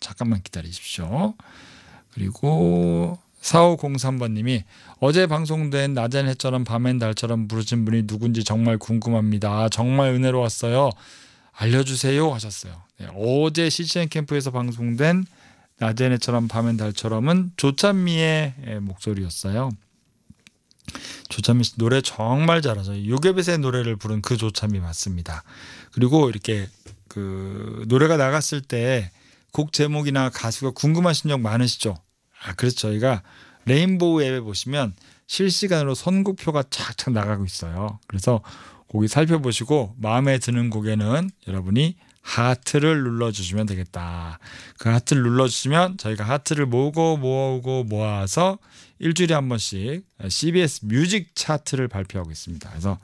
잠깐만 기다리십시오. 그리고 4503번님이 어제 방송된 낮엔 해처럼 밤엔 달처럼 부르신 분이 누군지 정말 궁금합니다. 정말 은혜로웠어요. 알려주세요 하셨어요. 네, 어제 CCM 캠프에서 방송된 낮엔 해처럼 밤엔 달처럼은 조찬미의 목소리였어요. 조찬미 씨 노래 정말 잘하죠. 요괴벳의 노래를 부른 그 조찬미 맞습니다. 그리고 이렇게 그 노래가 나갔을 때 곡 제목이나 가수가 궁금하신 적 많으시죠? 그래서 저희가 레인보우 앱에 보시면 실시간으로 선곡표가 착착 나가고 있어요. 그래서 곡이 살펴보시고 마음에 드는 곡에는 여러분이 하트를 눌러주시면 되겠다. 그 하트를 눌러주시면 저희가 하트를 모아서 일주일에 한 번씩 CBS 뮤직 차트를 발표하고 있습니다. 그래서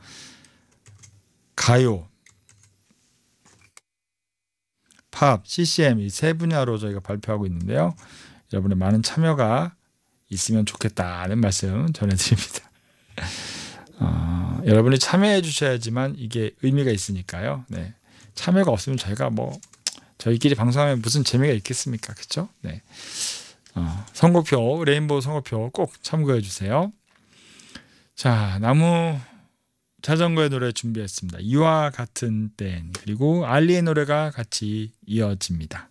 가요, 팝, CCM 이 세 분야로 저희가 발표하고 있는데요. 여러분의 많은 참여가 있으면 좋겠다는 말씀 전해드립니다. 여러분이 참여해 주셔야지만 이게 의미가 있으니까요. 네. 참여가 없으면 저희가 저희끼리 방송하면 무슨 재미가 있겠습니까? 그렇죠? 네. 선곡표, 레인보우 선곡표 꼭 참고해 주세요. 자, 나무 자전거의 노래 준비했습니다. 이와 같은 땐 그리고 알리의 노래가 같이 이어집니다.